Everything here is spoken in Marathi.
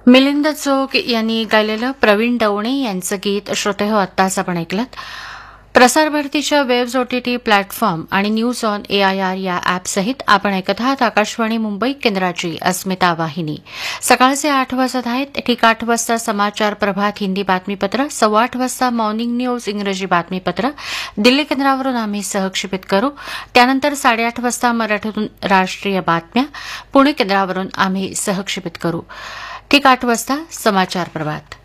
मिलिंद चोक यांनी गायलेलं प्रवीण दवणे यांचं गीत श्रोतेहो आत्ताच आपण ऐकलं. प्रसारभारतीच्या वेब्स ओटीटी प्लॅटफॉर्म आणि न्यूज ऑन एआयआर या ॲपसहित आपण ऐकत आहात आकाशवाणी मुंबई केंद्राची अस्मिता वाहिनी. सकाळचे 8 वाजत आहेत. ठीक 8 वाजता समाचार प्रभात हिंदी बातमीपत्र, 8:15 वाजता मॉर्निंग न्यूज इंग्रजी बातमीपत्र दिल्ली केंद्रावरून आम्ही सहक्षेपित करू. त्यानंतर 8:30 वाजता मराठीतून राष्ट्रीय बातम्या पुणे केंद्रावरून आम्ही सहक्षेपित करू. ठीक 8 वाजता समाचार प्रभात.